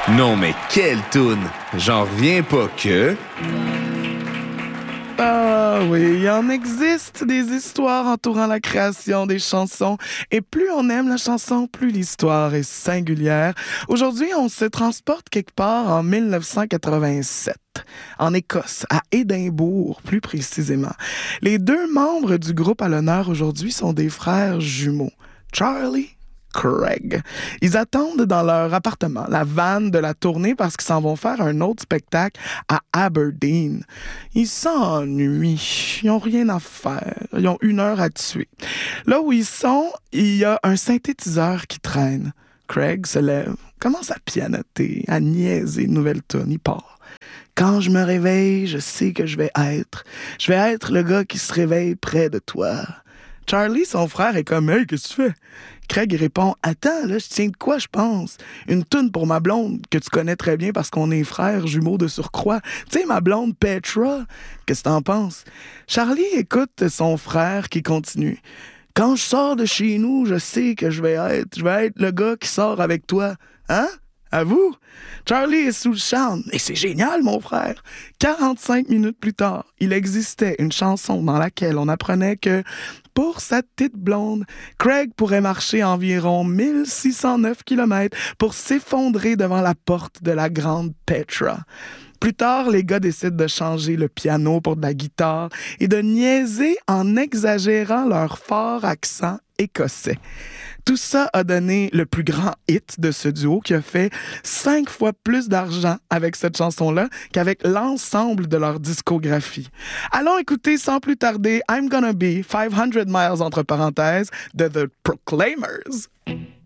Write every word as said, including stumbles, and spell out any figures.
Non mais quelle toune! J'en reviens pas que... Ah oui, il en existe des histoires entourant la création des chansons. Et plus on aime la chanson, plus l'histoire est singulière. Aujourd'hui, on se transporte quelque part en dix-neuf cent quatre-vingt-sept. En Écosse, à Édimbourg plus précisément. Les deux membres du groupe à l'honneur aujourd'hui sont des frères jumeaux, Charlie Craig. Ils attendent dans leur appartement la vanne de la tournée parce qu'ils s'en vont faire un autre spectacle à Aberdeen. Ils s'ennuient, ils n'ont rien à faire, ils ont une heure à tuer. Là où ils sont, il y a un synthétiseur qui traîne. Craig se lève, commence à pianoter, à niaiser une nouvelle tune, il part. Quand je me réveille, je sais que je vais être. Je vais être le gars qui se réveille près de toi. Charlie, son frère, est comme « Hey, qu'est-ce que tu fais? » Craig répond « Attends, là, je tiens de quoi, je pense? Une toune pour ma blonde, que tu connais très bien parce qu'on est frères jumeaux de surcroît. Tu sais, ma blonde Petra, qu'est-ce que t'en penses? » Charlie écoute son frère qui continue. « Quand je sors de chez nous, je sais que je vais être, je vais être le gars qui sort avec toi. Hein? À vous? » Charlie est sous le charme. Et c'est génial, mon frère. quarante-cinq minutes plus tard, il existait une chanson dans laquelle on apprenait que pour sa petite blonde, Craig pourrait marcher environ mille six cent neuf kilomètres pour s'effondrer devant la porte de la grande Petra. Plus tard, les gars décident de changer le piano pour de la guitare et de niaiser en exagérant leur fort accent écossais. Tout ça a donné le plus grand hit de ce duo qui a fait cinq fois plus d'argent avec cette chanson-là qu'avec l'ensemble de leur discographie. Allons écouter sans plus tarder I'm Gonna Be five hundred miles entre parenthèses de The Proclaimers.